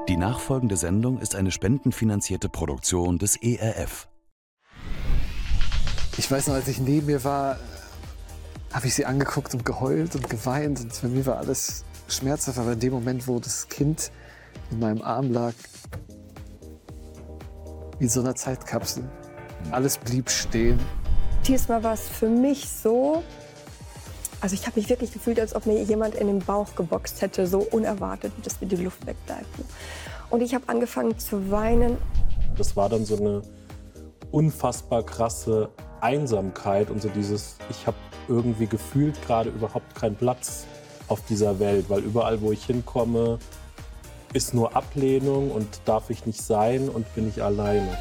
Die nachfolgende Sendung ist eine spendenfinanzierte Produktion des ERF. Ich weiß noch, als ich neben ihr war, habe ich sie angeguckt und geheult und geweint. Und für mich war alles schmerzhaft. Aber in dem Moment, wo das Kind in meinem Arm lag, wie in so einer Zeitkapsel, alles blieb stehen. Diesmal war es für mich so, also ich habe mich wirklich gefühlt, als ob mir jemand in den Bauch geboxt hätte, so unerwartet, dass mir die Luft wegbleibt. Und ich habe angefangen zu weinen. Das war dann so eine unfassbar krasse Einsamkeit und so dieses, ich habe irgendwie gefühlt gerade überhaupt keinen Platz auf dieser Welt, weil überall, wo ich hinkomme, ist nur Ablehnung und darf ich nicht sein und bin ich alleine.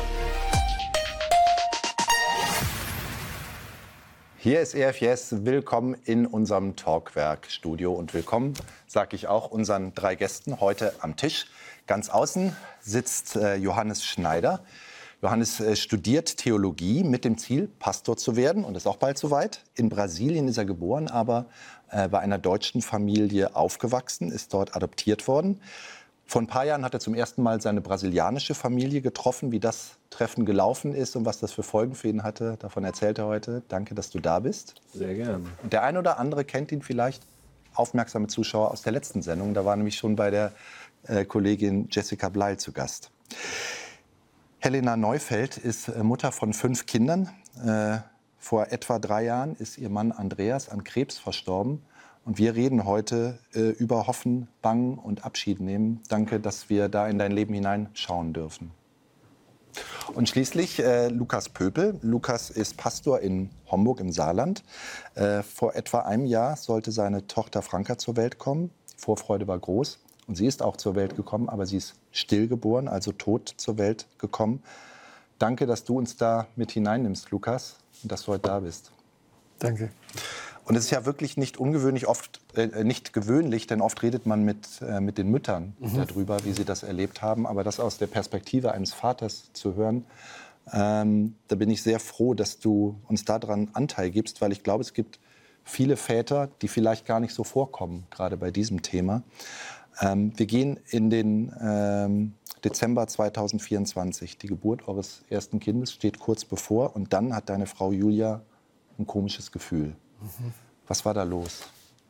Hier ist ERF Yes, willkommen in unserem Talkwerk-Studio und willkommen, sage ich auch, unseren 3 Gästen heute am Tisch. Ganz außen sitzt Johannes Schneider. Johannes studiert Theologie mit dem Ziel, Pastor zu werden und ist auch bald soweit. In Brasilien ist er geboren, aber bei einer deutschen Familie aufgewachsen, ist dort adoptiert worden. Vor ein paar Jahren hat er zum ersten Mal seine brasilianische Familie getroffen. Wie das Treffen gelaufen ist und was das für Folgen für ihn hatte, davon erzählt er heute. Danke, dass du da bist. Sehr gerne. Und der ein oder andere kennt ihn vielleicht, aufmerksame Zuschauer aus der letzten Sendung. Da war nämlich schon bei der Kollegin Jessica Bleil zu Gast. Helena Neufeld ist Mutter von 5 Kindern. Vor etwa 3 Jahren ist ihr Mann Andreas an Krebs verstorben. Und wir reden heute über Hoffen, Bangen und Abschied nehmen. Danke, dass wir da in dein Leben hineinschauen dürfen. Und schließlich Lukas Pöpel. Lukas ist Pastor in Homburg im Saarland. Vor etwa einem Jahr sollte seine Tochter Franka zur Welt kommen. Die Vorfreude war groß. Und sie ist auch zur Welt gekommen, aber sie ist stillgeboren, also tot zur Welt gekommen. Danke, dass du uns da mit hineinnimmst, Lukas, und dass du heute da bist. Danke. Und es ist ja wirklich nicht ungewöhnlich, nicht gewöhnlich, denn oft redet man mit den Müttern darüber, wie sie das erlebt haben. Aber das aus der Perspektive eines Vaters zu hören, da bin ich sehr froh, dass du uns daran Anteil gibst, weil ich glaube, es gibt viele Väter, die vielleicht gar nicht so vorkommen, gerade bei diesem Thema. Wir gehen in den Dezember 2024. Die Geburt eures ersten Kindes steht kurz bevor. Und dann hat deine Frau Julia ein komisches Gefühl. Was war da los?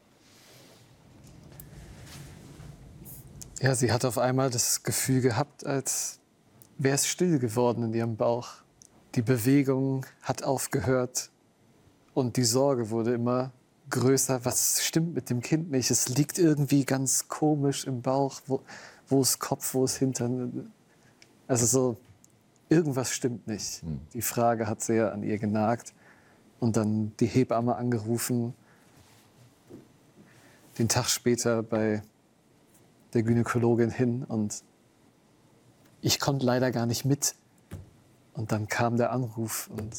Ja, sie hat auf einmal das Gefühl gehabt, als wäre es still geworden in ihrem Bauch. Die Bewegung hat aufgehört und die Sorge wurde immer größer. Was stimmt mit dem Kind nicht? Es liegt irgendwie ganz komisch im Bauch. Wo ist Kopf, wo ist Hintern? Also so, irgendwas stimmt nicht. Die Frage hat sehr an ihr genagt. Und dann die Hebamme angerufen. Den Tag später bei der Gynäkologin hin. Und ich konnte leider gar nicht mit. Und dann kam der Anruf und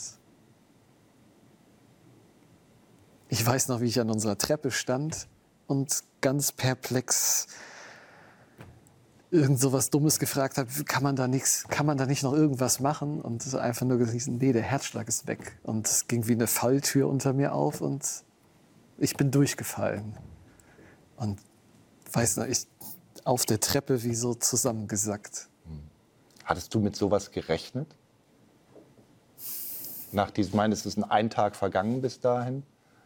ich weiß noch, wie ich an unserer Treppe stand und ganz perplex irgend so was Dummes gefragt habe, kann man da nicht noch irgendwas machen? Und einfach nur gesagt, nee, der Herzschlag ist weg. Und es ging wie eine Falltür unter mir auf und ich bin durchgefallen. Und weiß noch, ich auf der Treppe wie so zusammengesackt. Hattest du mit sowas gerechnet? Ich meine, es ist ein Tag vergangen bis dahin.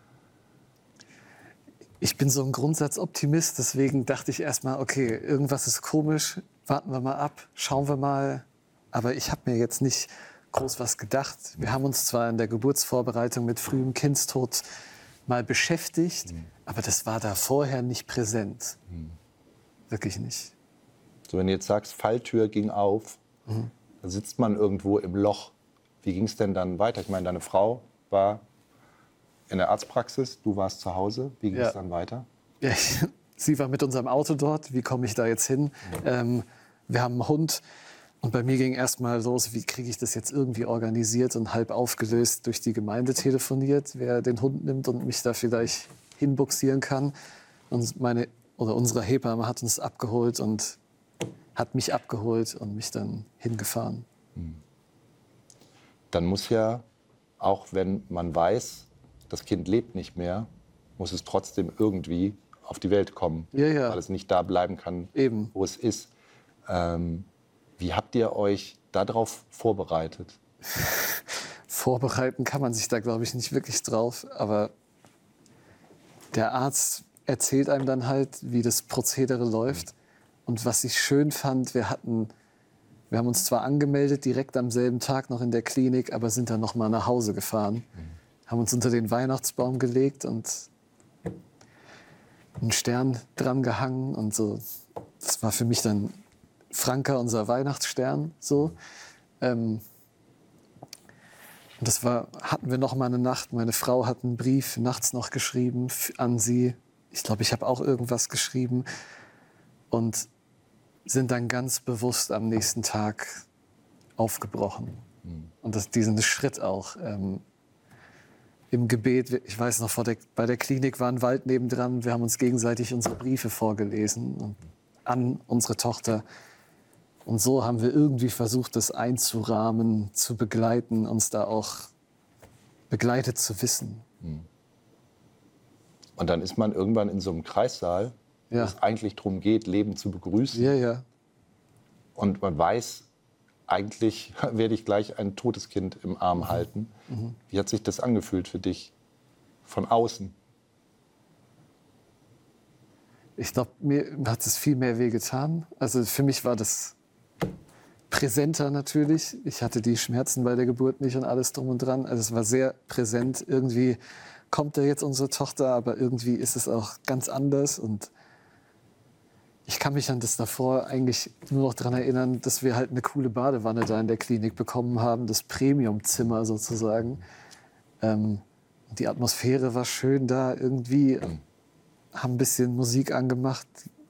Ich bin so ein Grundsatzoptimist, deswegen dachte ich erstmal, okay, irgendwas ist komisch, warten wir mal ab, schauen wir mal. Aber ich habe mir jetzt nicht groß was gedacht. Wir haben uns zwar in der Geburtsvorbereitung mit frühem Kindstod mal beschäftigt, aber das war da vorher nicht präsent. Wirklich nicht. So, wenn du jetzt sagst, Falltür ging auf, da sitzt man irgendwo im Loch. Wie ging es denn dann weiter? Ich meine, deine Frau war in der Arztpraxis, du warst zu Hause. Wie ging es dann weiter? Ja, sie war mit unserem Auto dort. Wie komme ich da jetzt hin? Wir haben einen Hund. Und bei mir ging erst mal los, wie kriege ich das jetzt irgendwie organisiert und halb aufgelöst durch die Gemeinde telefoniert, wer den Hund nimmt und mich da vielleicht hinbuxieren kann. Und unsere Hebamme hat uns abgeholt und hat mich abgeholt und mich dann hingefahren. Dann muss ja, auch wenn man weiß, das Kind lebt nicht mehr, muss es trotzdem irgendwie auf die Welt kommen, Ja. weil es nicht da bleiben kann, Eben. wo es ist. Wie habt ihr euch darauf vorbereitet? Vorbereiten kann man sich da, glaube ich, nicht wirklich drauf. Aber der Arzt erzählt einem dann halt, wie das Prozedere läuft. Und was ich schön fand, wir haben uns zwar angemeldet, direkt am selben Tag noch in der Klinik, aber sind dann noch mal nach Hause gefahren. Haben uns unter den Weihnachtsbaum gelegt und einen Stern dran gehangen. Und so. Das war für mich dann Franka, unser Weihnachtsstern. So. Und hatten wir noch mal eine Nacht. Meine Frau hat einen Brief nachts noch geschrieben an sie. Ich glaube, ich habe auch irgendwas geschrieben. Und sind dann ganz bewusst am nächsten Tag aufgebrochen. Und diesen Schritt auch im Gebet. Ich weiß noch, bei der Klinik war ein Wald nebendran. Wir haben uns gegenseitig unsere Briefe vorgelesen und an unsere Tochter. Und so haben wir irgendwie versucht, das einzurahmen, zu begleiten, uns da auch begleitet zu wissen. Und dann ist man irgendwann in so einem Kreissaal, wo es eigentlich darum geht, Leben zu begrüßen. Ja, ja. Und man weiß, eigentlich werde ich gleich ein totes Kind im Arm halten. Wie hat sich das angefühlt für dich von außen? Ich glaube, mir hat es viel mehr wehgetan. Also für mich war das präsenter natürlich. Ich hatte die Schmerzen bei der Geburt nicht und alles drum und dran. Also es war sehr präsent. Irgendwie kommt da jetzt unsere Tochter, aber irgendwie ist es auch ganz anders. Und ich kann mich an das davor eigentlich nur noch daran erinnern, dass wir halt eine coole Badewanne da in der Klinik bekommen haben, das Premium-Zimmer sozusagen. Die Atmosphäre war schön da irgendwie, haben ein bisschen Musik angemacht.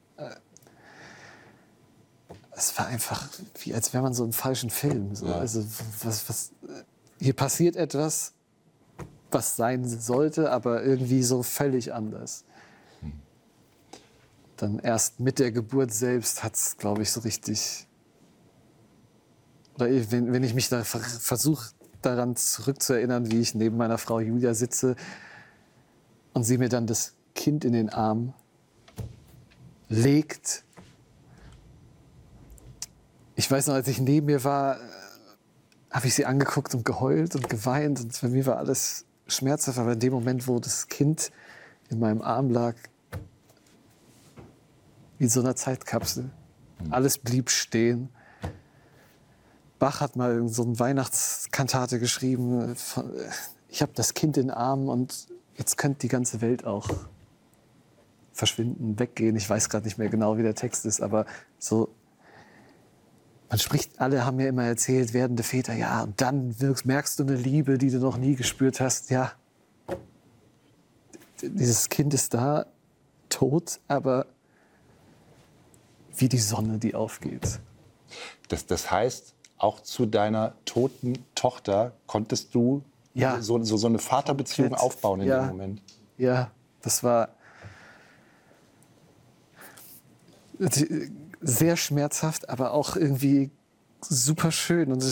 Es war einfach, wie als wäre man so im falschen Film. So. Ja. Also hier passiert etwas, was sein sollte, aber irgendwie so völlig anders. Dann erst mit der Geburt selbst hat es, glaube ich, so richtig... Oder wenn ich mich da versuche, daran zurückzuerinnern, wie ich neben meiner Frau Julia sitze und sie mir dann das Kind in den Arm legt. Ich weiß noch, als ich neben ihr war, habe ich sie angeguckt und geheult und geweint. Und für mich war alles schmerzhaft. Aber in dem Moment, wo das Kind in meinem Arm lag, wie in so einer Zeitkapsel. Alles blieb stehen. Bach hat mal so eine Weihnachtskantate geschrieben. Ich habe das Kind in den Armen und jetzt könnte die ganze Welt auch verschwinden, weggehen. Ich weiß gerade nicht mehr genau, wie der Text ist, aber so. Man spricht, alle haben mir immer erzählt, werdende Väter, ja, und dann merkst du eine Liebe, die du noch nie gespürt hast. Ja, dieses Kind ist da, tot, aber wie die Sonne, die aufgeht. Das heißt, auch zu deiner toten Tochter konntest du so eine Vaterbeziehung aufbauen in dem Moment? Ja, das war sehr schmerzhaft, aber auch irgendwie super schön. Und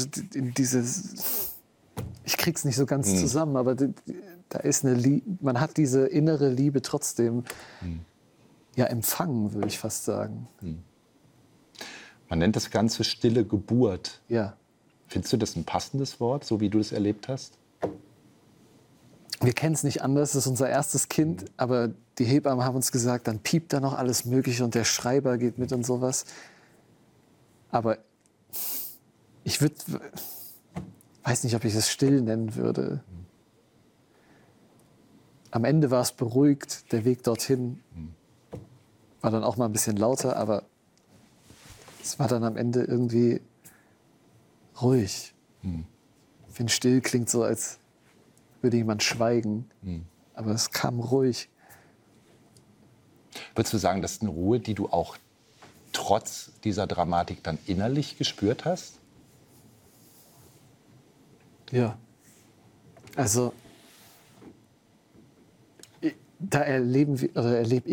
ich krieg's nicht so ganz zusammen, aber da ist man hat diese innere Liebe trotzdem empfangen, würde ich fast sagen. Man nennt das Ganze stille Geburt. Ja. Findest du das ein passendes Wort, so wie du es erlebt hast? Wir kennen es nicht anders, das ist unser erstes Kind, aber die Hebammen haben uns gesagt, dann piept da noch alles Mögliche und der Schreiber geht mit und sowas. Aber ich weiß nicht, ob ich es still nennen würde. Am Ende war es beruhigt, der Weg dorthin war dann auch mal ein bisschen lauter, aber es war dann am Ende irgendwie ruhig. Ich finde, still klingt so, als würde jemand schweigen. Aber es kam ruhig. Würdest du sagen, das ist eine Ruhe, die du auch trotz dieser Dramatik dann innerlich gespürt hast? Ja. Also, da erlebe